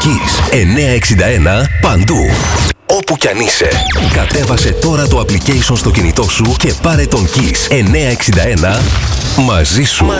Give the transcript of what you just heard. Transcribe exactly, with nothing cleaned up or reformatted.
Kiss εννιακόσια εξήντα ένα παντού. Όπου κι αν είσαι, κατέβασε τώρα το application στο κινητό σου και πάρε τον Kiss εννιακόσια εξήντα ένα μαζί σου.